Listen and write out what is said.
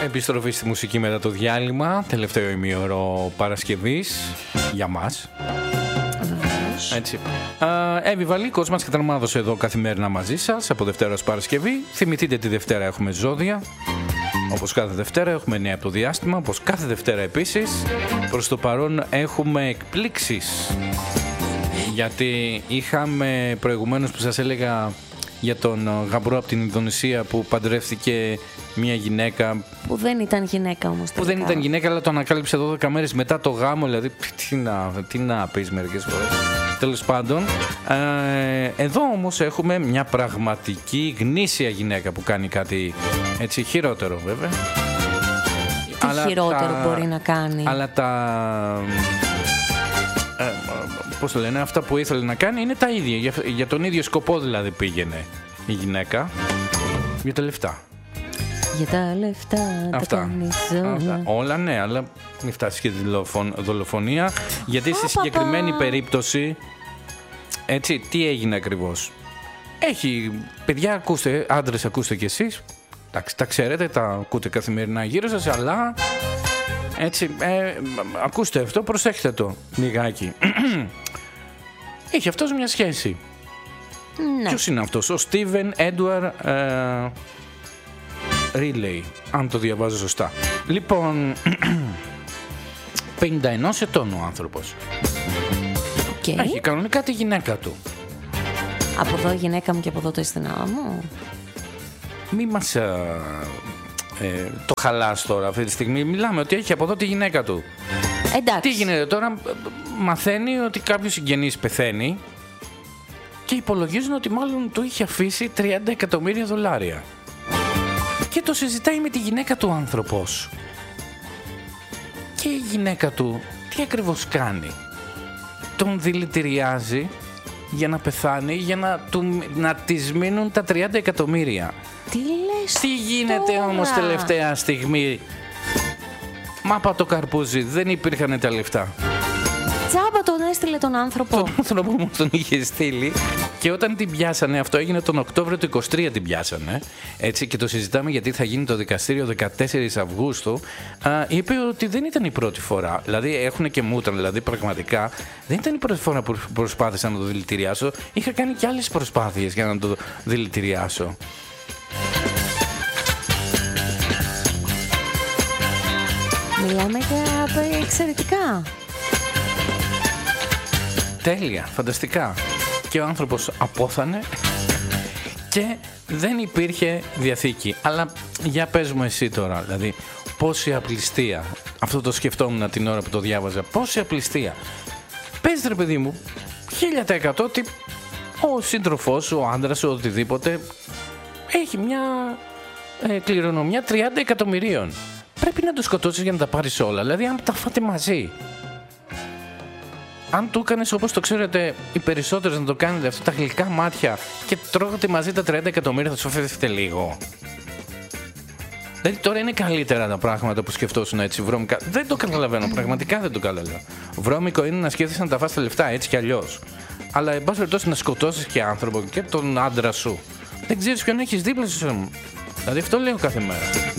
Επιστροφή στη μουσική μετά το διάλειμμα. Τελευταίο ημίωρο Παρασκευής για μας. Έτσι. Εύη Βαλίκος μας κατανομάδωσε εδώ καθημερινά μαζί σας από Δευτέρα ως Παρασκευή. Θυμηθείτε τη Δευτέρα έχουμε ζώδια. Όπως κάθε Δευτέρα έχουμε νέα από το διάστημα. Όπως κάθε Δευτέρα επίσης. Προς το παρόν έχουμε εκπλήξεις. Γιατί είχαμε προηγουμένως που σας έλεγα για τον γαμπρό από την Ινδονησία που παντρεύτηκε μια γυναίκα. Που δεν ήταν γυναίκα όμως τελικά. Που δεν ήταν γυναίκα, αλλά το ανακάλυψε 12 μέρες μετά το γάμο. Δηλαδή, τι να πεις μερικές φορές. Τέλος πάντων, εδώ όμως έχουμε μια πραγματική γνήσια γυναίκα που κάνει κάτι έτσι χειρότερο βέβαια. Τι αλλά χειρότερο μπορεί να κάνει. Αλλά πώς το λένε, αυτά που ήθελε να κάνει είναι τα ίδια. Για τον ίδιο σκοπό δηλαδή πήγαινε η γυναίκα. Για τα λεφτά. Για τα λεφτά αυτά. Όλα ναι, αλλά μην φτάσει και τη δολοφονία. Γιατί στη συγκεκριμένη περίπτωση, έτσι, τι έγινε ακριβώς. Έχει, παιδιά, ακούστε, άντρες ακούστε κι εσείς. Εντάξει, τα ξέρετε, τα ακούτε καθημερινά γύρω σας, αλλά έτσι, ακούστε αυτό, προσέχετε το λιγάκι. Έχει αυτός μια σχέση. Ναι. Ποιος είναι αυτός? Ο Στίβεν Έντουαρ Ρίλεϊ, αν το διαβάζω σωστά. Λοιπόν, 51 ετών ο άνθρωπος. Okay. Έχει κανονικά τη γυναίκα του. Από εδώ η γυναίκα μου και από εδώ το αισθηνά μου. Μη μας το χαλάς τώρα αυτή τη στιγμή. Μιλάμε ότι έχει από εδώ τη γυναίκα του. Εντάξει. Τι γίνεται τώρα? Μαθαίνει ότι κάποιος συγγενής πεθαίνει και υπολογίζουν ότι μάλλον του είχε αφήσει $30 εκατομμύρια. Και το συζητάει με τη γυναίκα του άνθρωπος. Και η γυναίκα του τι ακριβώς κάνει? Τον δηλητηριάζει για να πεθάνει, για να της μείνουν τα 30 εκατομμύρια. Τι λες? Τι γίνεται τώρα? Όμως τελευταία στιγμή? Μάπα το καρπούζι, δεν υπήρχαν τα λεφτά. Τσάμπα τον έστειλε τον άνθρωπο. Τον άνθρωπο μου τον είχε στείλει. Και όταν την πιάσανε, αυτό έγινε τον Οκτώβριο του 23 την πιάσανε. Έτσι, και το συζητάμε γιατί θα γίνει το δικαστήριο 14 Αυγούστου. Είπε ότι δεν ήταν η πρώτη φορά. Δηλαδή έχουν και μούτρα, δηλαδή πραγματικά δεν ήταν η πρώτη φορά που προσπάθησα να το δηλητηριάσω. Είχα κάνει και άλλες προσπάθειες για να το δηλητηριάσω. Μιλάμε για εξαιρετικά. Τέλεια, φανταστικά. Και ο άνθρωπος απόθανε και δεν υπήρχε διαθήκη. Αλλά για πες μου εσύ τώρα, δηλαδή πόση απληστία. Αυτό το σκεφτόμουν την ώρα που το διάβαζα. Πόση απληστία. Πες ρε παιδί μου 1000% ότι ο σύντροφός σου, ο άντρας σου, οτιδήποτε έχει μια κληρονομιά 30 εκατομμυρίων. Πρέπει να το σκοτώσεις για να τα πάρεις όλα. Δηλαδή αν τα φάτε μαζί. Αν το έκανες όπως το ξέρετε οι περισσότερες να το κάνετε αυτά τα γλυκά μάτια και τρώγατε μαζί τα 30 εκατομμύρια, θα σου φεύγετε λίγο. Δηλαδή τώρα είναι καλύτερα τα πράγματα που σκεφτόσουν έτσι βρώμικα. Δεν το καταλαβαίνω, πραγματικά δεν το καταλαβαίνω. Βρώμικο είναι να σκέφτεσαι να τα φας τα λεφτά έτσι κι αλλιώς. Αλλά εν πάση περιπτώσει να σκοτώσεις και άνθρωπο και τον άντρα σου. Δεν ξέρεις ποιον έχεις δίπλα σου. Δηλαδή αυτό λέω κάθε μέρα.